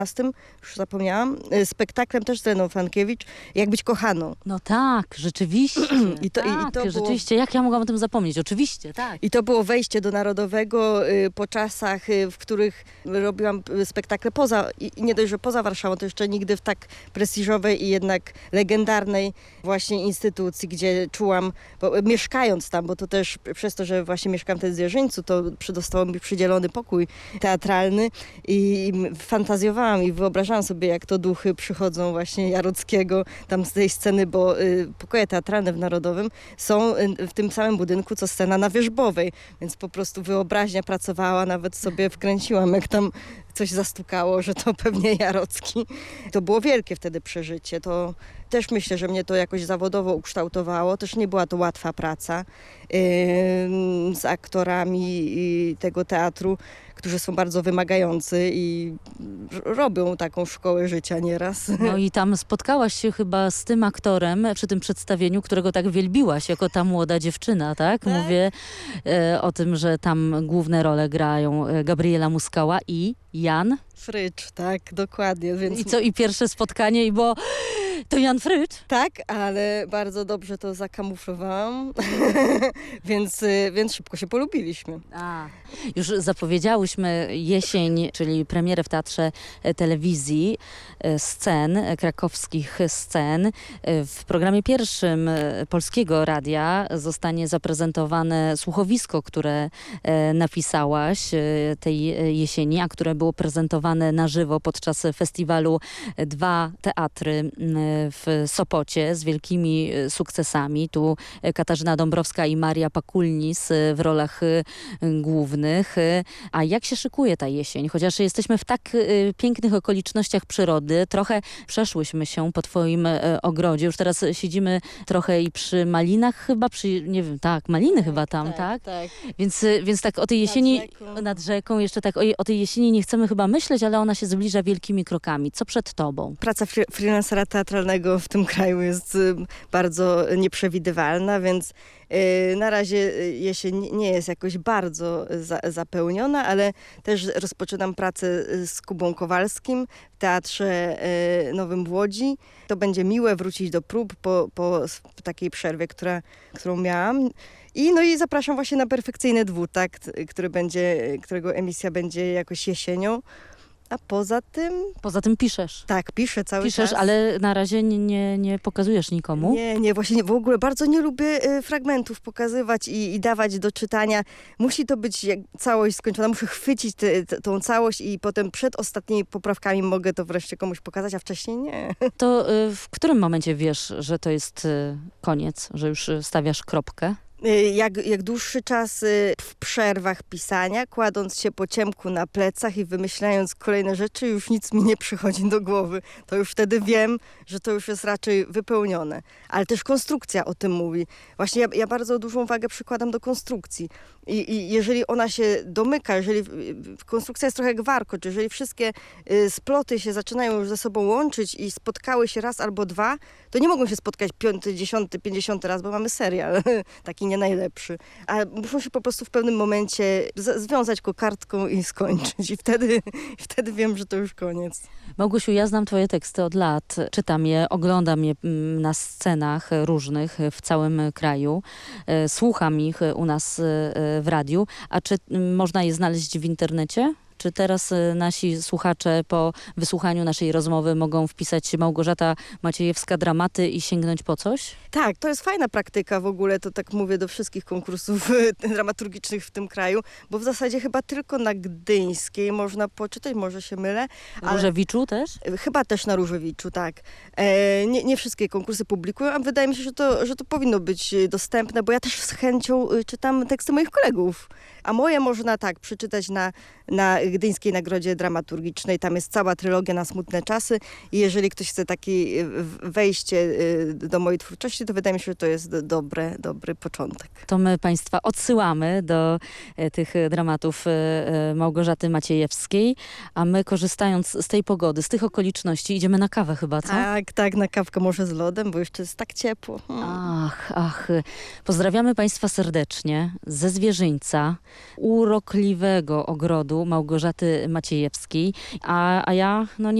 A z tym, już zapomniałam, spektaklem też z Zeną Frankiewicz, Jak być kochaną. No tak, rzeczywiście. I to było- rzeczywiście. Jak ja mogłam o tym zapomnieć? Oczywiście, tak. I to było wejście do Narodowego po czasach, w których robiłam spektakle i nie dość, że poza Warszawą, to jeszcze nigdy w tak prestiżowej i jednak legendarnej właśnie instytucji, gdzie czułam, bo mieszkając tam, bo to też przez to, że właśnie mieszkam w Zwierzyńcu, to został mi przydzielony pokój teatralny i fantazjowałam i wyobrażałam sobie, jak to duchy przychodzą właśnie Jarockiego tam z tej sceny, bo pokoje teatralne w Narodowym są w tym samym budynku, co scena na Wierzbowej, więc po prostu wyobraźnia pracowała, nawet sobie wkręciłam, jak tam coś zastukało, że to pewnie Jarocki. To było wielkie wtedy przeżycie. To też myślę, że mnie to jakoś zawodowo ukształtowało. Też nie była to łatwa praca z aktorami tego teatru, którzy są bardzo wymagający i robią taką szkołę życia nieraz. No i tam spotkałaś się chyba z tym aktorem przy tym przedstawieniu, którego tak wielbiłaś jako ta młoda dziewczyna, tak? Tak. Mówię o tym, że tam główne role grają Gabriela Muskała i Jan. Frycz, tak, dokładnie. Więc I co, i pierwsze spotkanie, bo to Jan Frycz? tak, ale bardzo dobrze to zakamuflowałam, więc szybko się polubiliśmy. Już zapowiedziałyśmy jesień, czyli premierę w Teatrze Telewizji scen, krakowskich scen. W programie pierwszym Polskiego Radia zostanie zaprezentowane słuchowisko, które napisałaś tej jesieni, a które było prezentowane na żywo podczas festiwalu Dwa Teatry w Sopocie z wielkimi sukcesami. Tu Katarzyna Dąbrowska i Maria Pakulnis w rolach głównych. A jak się szykuje ta jesień? Chociaż jesteśmy w tak pięknych okolicznościach przyrody, trochę przeszłyśmy się po twoim ogrodzie. Już teraz siedzimy trochę i przy malinach chyba, nie wiem, tak, maliny chyba tam, tak? Tak. Więc tak o tej jesieni, rzeką. nad rzeką, jeszcze tak o tej jesieni nie chcemy chyba myśleć, ale ona się zbliża wielkimi krokami. Co przed tobą? Praca freelancera teatralnego w tym kraju jest bardzo nieprzewidywalna, więc na razie jesień nie jest jakoś bardzo zapełniona, ale też rozpoczynam pracę z Kubą Kowalskim w Teatrze Nowym w Łodzi. To będzie miłe wrócić do prób po takiej przerwie, którą miałam. I zapraszam właśnie na Perfekcyjny Dwutakt, którego emisja będzie jakoś jesienią. A poza tym Piszesz. tak, piszę cały Piszesz, czas. ale na razie nie pokazujesz nikomu. Nie, właśnie w ogóle bardzo nie lubię fragmentów pokazywać i dawać do czytania. Musi to być całość skończona, muszę chwycić tą całość i potem przed ostatnimi poprawkami mogę to wreszcie komuś pokazać, a wcześniej nie. To w którym momencie wiesz, że to jest koniec, że już stawiasz kropkę? Jak dłuższy czas w przerwach pisania, kładąc się po ciemku na plecach i wymyślając kolejne rzeczy, już nic mi nie przychodzi do głowy. To już wtedy wiem, że to już jest raczej wypełnione. Ale też konstrukcja o tym mówi. Właśnie ja bardzo dużą wagę przykładam do konstrukcji. I jeżeli ona się domyka, jeżeli konstrukcja jest trochę jak warkocz, jeżeli wszystkie sploty się zaczynają już ze sobą łączyć i spotkały się raz albo dwa, to nie mogą się spotkać 5., 10., 50. raz, bo mamy serial taki nie najlepszy. A muszą się po prostu w pewnym momencie związać kokardką i skończyć. I wtedy wiem, że to już koniec. Małgosiu, ja znam twoje teksty od lat. Czytam je, oglądam je na scenach różnych w całym kraju. Słucham ich u nas w radiu. A czy można je znaleźć w internecie? Czy teraz nasi słuchacze po wysłuchaniu naszej rozmowy mogą wpisać Małgorzata Maciejewska dramaty i sięgnąć po coś? Tak, to jest fajna praktyka w ogóle, to tak mówię do wszystkich konkursów dramaturgicznych w tym kraju, bo w zasadzie chyba tylko na Gdyńskiej można poczytać, może się mylę. Różewiczu też? Chyba też na Różewiczu, tak. Nie wszystkie konkursy publikują, a wydaje mi się, że to powinno być dostępne, bo ja też z chęcią czytam teksty moich kolegów. A moje można tak przeczytać na Gdyńskiej Nagrodzie Dramaturgicznej. Tam jest cała trylogia na smutne czasy i jeżeli ktoś chce takie wejście do mojej twórczości, to wydaje mi się, że to jest dobry początek. To my Państwa odsyłamy do tych dramatów Małgorzaty Maciejewskiej, a my korzystając z tej pogody, z tych okoliczności idziemy na kawę chyba, co? Tak, na kawkę może z lodem, bo jeszcze jest tak ciepło. Ach. Pozdrawiamy Państwa serdecznie ze Zwierzyńca. urokliwego ogrodu Małgorzaty Maciejewskiej, a ja no